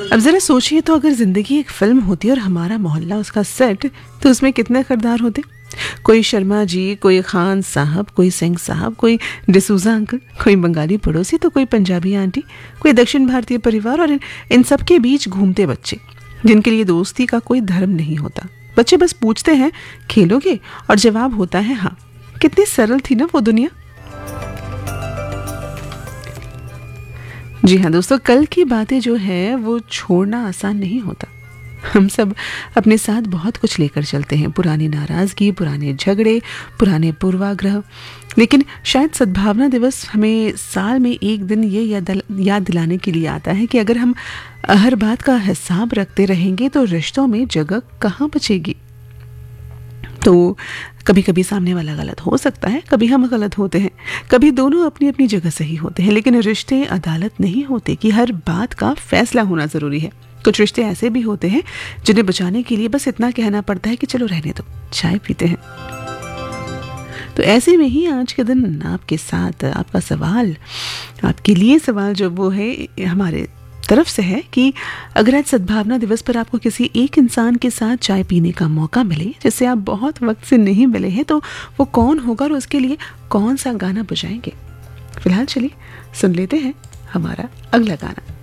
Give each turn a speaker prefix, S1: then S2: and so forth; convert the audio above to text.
S1: अब ज़रा सोचिए तो अगर ज़िंदगी एक फ़िल्म होती और हमारा मोहल्ला उसका सेट, तो उसमें कितने किरदार होते। कोई शर्मा जी, कोई खान साहब, कोई सिंह साहब, कोई डिसूजा अंकल, कोई बंगाली पड़ोसी, तो कोई पंजाबी आंटी, कोई दक्षिण भारतीय परिवार और इन सब के बीच घूमते बच्चे जिनके लिए दोस्ती का कोई धर्म नहीं होता। बच्चे बस पूछते हैं खेलोगे, और जवाब होता है हाँ। कितनी सरल थी ना वो दुनिया। जी हाँ दोस्तों, कल की बातें जो है वो छोड़ना आसान नहीं होता। हम सब अपने साथ बहुत कुछ लेकर चलते हैं, पुरानी नाराज़गी, पुराने झगड़े, पुराने पूर्वाग्रह। लेकिन शायद सद्भावना दिवस हमें साल में एक दिन ये याद दिलाने के लिए आता है कि अगर हम हर बात का हिसाब रखते रहेंगे तो रिश्तों में जगह कहाँ बचेगी। तो कभी कभी सामने वाला गलत हो सकता है, कभी हम गलत होते हैं, कभी दोनों अपनी अपनी जगह सही होते हैं, लेकिन रिश्ते अदालत नहीं होते कि हर बात का फैसला होना ज़रूरी है। कुछ रिश्ते ऐसे भी होते हैं जिन्हें बचाने के लिए बस इतना कहना पड़ता है कि चलो रहने दो, चाय पीते हैं। तो ऐसे में ही आज के दिन आपके साथ आपका सवाल, आपके लिए सवाल जो वो है हमारे तरफ से है कि अगर आज सद्भावना दिवस पर आपको किसी एक इंसान के साथ चाय पीने का मौका मिले जिससे आप बहुत वक्त से नहीं मिले हैं, तो वो कौन होगा और उसके लिए कौन सा गाना बजाएंगे। फिलहाल चलिए सुन लेते हैं हमारा अगला गाना।